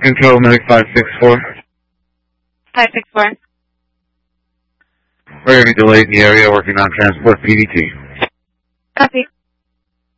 Control Medic 564. 564. We're going to be delayed in the area working on transport PDT. Copy.